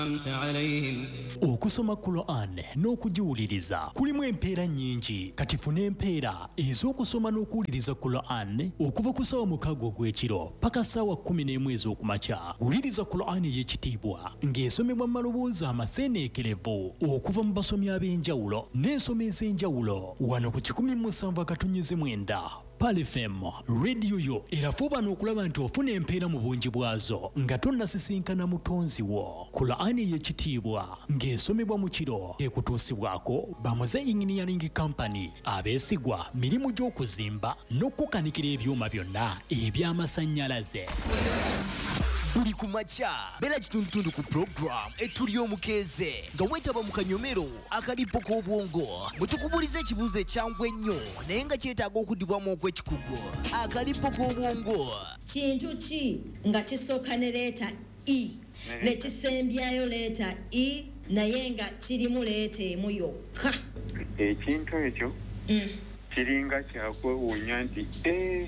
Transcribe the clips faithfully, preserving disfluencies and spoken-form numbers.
Okusoma Quran n'okugiwuliriza kulimu empeera nnyingi. Kati funa empeera ez'okusoma n'okuwuliriza Quran okuva ku ssaawa mukaaga ogw'ekiro paka ssaawa kkumi n'emu ez'okumakya. Wuliriza Quran ey'ekitiibwa ng'esomebwa mu maloboozi amaseeneekerevu okuva mu basomi ab'enjawulo n'ensoma ez'enjawulo wano ku kikumi mu musanvu akatonnyeze mwenda Pal F M radio yo erafuba n'okulaba nti ofuna empeera mu bungi bwazo nga tonnasisinkana mutonzi wo. Quran ey'ekitiibwa ng'esomebwa mu kiro ekutuusibwako Bamuze Engineering Company abeesigwa mirimu gy'okuzimba n'okukanikira ebyuma byonna eby'amasannyalaze. Buli kumakya bera kitundutundu ku program etuli omukeeze nga wetaba mu kanyomero akalipo k'obwongo bwe tukubuliza ekibuuzo ekyangwa ennyo naye nga kyetaaga okuddibwamu okw'ekikugu. Akalipo k'obwongo kintu ki nga kisooka ne leeta I ne kisembyayo leeta I naye nga kirimu leeta emu yokka? Ekintu ekyo kiringa kyakwewuunya nti eh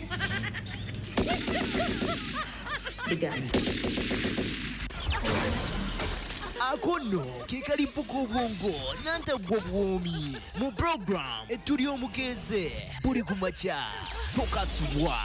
akono ke kalipo k'obwongo nantagwa bwomi mu program etuli omukeeze buli kumakya tokasubwa.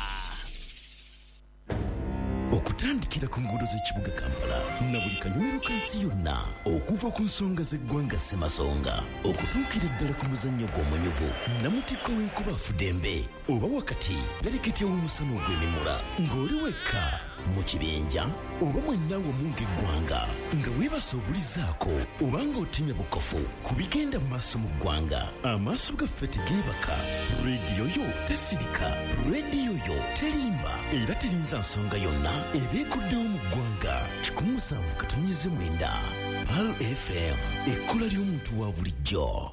Okutandikira ku nguudo z'ekibuga Kampala na buli kanyomero kansi yonna okuva ku nsonga z'eggwanga Ssemasonga okutuukira ddala ku muzannyo gw'omanyuvu namutikko w'enkuba Fudembe oba wakati galeketya w'omusana ogw'emimula ng'oli wekka mu kibinja oba mwennawe omunga eggwanga nga weebasa obulizaako oba ng'otemya bukofu ku bigenda mu maaso mu ggwanga. Amaaso gaffe tegeebaka, rediyo yo tesirika, rediyo yo terimba era terinza nsonga yonna ebeekuddewo mu ggwanga. kikumi musanvu katonnyeze mwenda Pal F M, ekkola ly'omuntu wa bulijjo.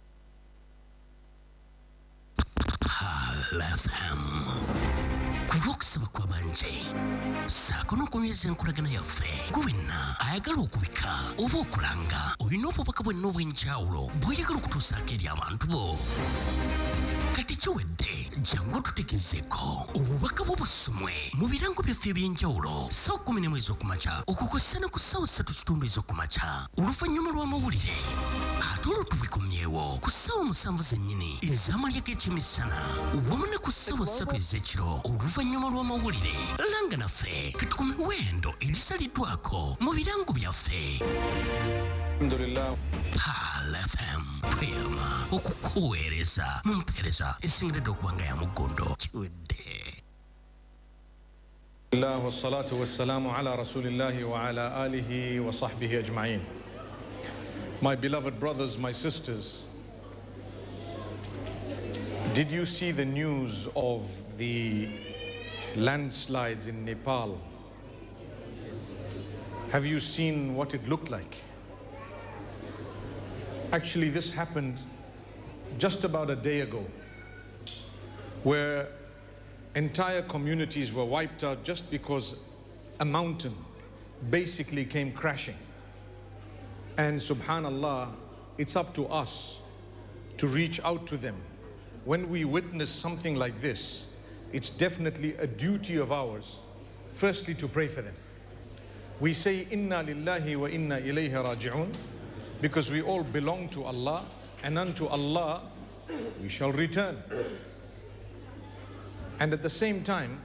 Pal F M kulw'okusaba kw'abangi saako n'okunyweza enkolagana yaffe gwenna ayagala okubika oba okulanga olina obubaka bwenna obw'enjawulo bw'oyagala okutuusaako eri abantu bo. Kati kiwedde jangu tutegezeeko obubaka bw'obusumwe mu birango byaffe eby'enjawulo ssaawa kkumi n'emu ez'okumakya okukosa ku ssaawa ssatu kitundu ez'okumakya oluvannyuma lw'amawulire ate olwo tubikomyewo ku ssaawa musanvu zennyini ez'amalya g'ekyemisana wamu ne ku ssaawa ssatu ez'ekiro oluvannyuma lw'amawulire. Langa naffe kati ku miwendo egisaliddwako mu birango byaffe. Alhamdulillah. Pal F M tweyama okukuweereza mu mpeereza esingiridde okuba nga ya muggondo kiwedde. Alhamdulillah wassalatu wassalamu ala rasulillahi wa ala alihi wa sahbihi ajma'in. My beloved brothers, my sisters, did you see the news of the landslides in Nepal? Have you seen what it looked like? Actually, this happened just about a day ago, where entire communities were wiped out just because a mountain basically came crashing. And subhanallah, it's up to us to reach out to them. When we witness something like this, it's definitely a duty of ours, firstly to pray for them. We say, Inna lillahi wa inna ilayhi raji'un, because we all belong to Allah, and unto Allah we shall return. And at the same time,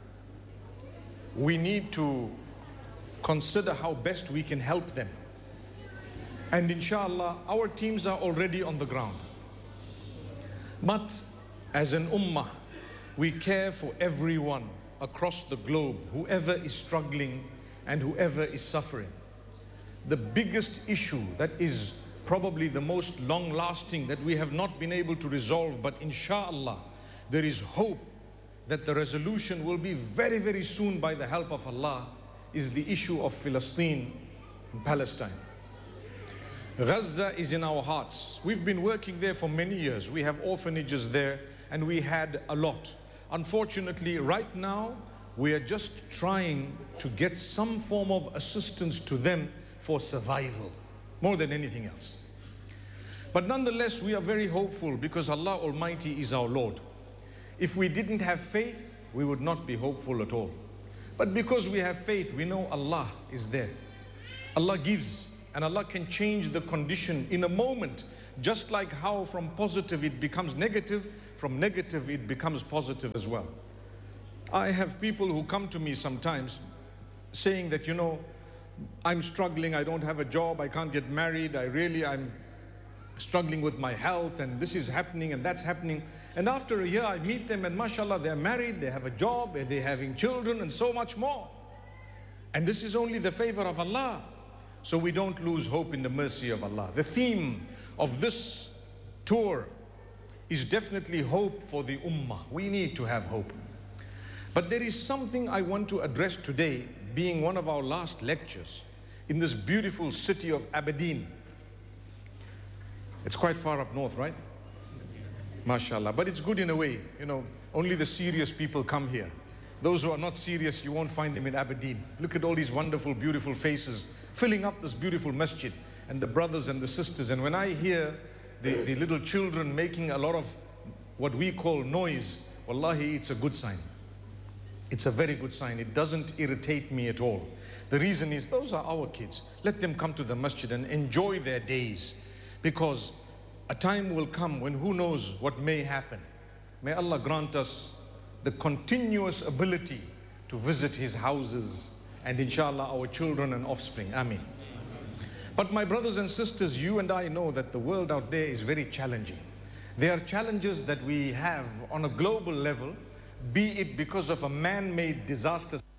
we need to consider how best we can help them. And inshallah, our teams are already on the ground. But as an ummah, we care for everyone across the globe, whoever is struggling and whoever is suffering. The biggest issue that is probably the most long-lasting that we have not been able to resolve, but inshallah, there is hope that the resolution will be very, very soon by the help of Allah, is the issue of Palestine and Palestine. Gaza is in our hearts. We've been working there for many years. We have orphanages there, and we had a lot. Unfortunately, right now, we are just trying to get some form of assistance to them for survival, more than anything else. But nonetheless, we are very hopeful because Allah Almighty is our Lord. If we didn't have faith, we would not be hopeful at all. But because we have faith, we know Allah is there. Allah gives and Allah can change the condition in a moment. Just like how from positive it becomes negative, from negative it becomes positive as well. I have people who come to me sometimes saying that, you know, I'm struggling, I don't have a job, I can't get married, I really, I'm struggling with my health, and this is happening and that's happening. And after a year I meet them and mashallah, they're married, they have a job, they're having children and so much more. And this is only the favor of Allah. So we don't lose hope in the mercy of Allah. The theme of this tour is definitely hope for the ummah. We need to have hope. But there is something I want to address today, being one of our last lectures in this beautiful city of Aberdeen. It's quite far up north, right? MashaAllah. But it's good in a way. You know, only the serious people come here. Those who are not serious, you won't find them in Aberdeen. Look at all these wonderful, beautiful faces filling up this beautiful masjid, and the brothers and the sisters. And when I hear the, the little children making a lot of what we call noise, wallahi, it's a good sign. It's a very good sign. It doesn't irritate me at all. The reason is those are our kids. Let them come to the masjid and enjoy their days, because a time will come when who knows what may happen. May Allah grant us the continuous ability to visit His houses, and inshallah our children and offspring. Ameen. But my brothers and sisters, you and I know that the world out there is very challenging. There are challenges that we have on a global level, be it because of a man-made disaster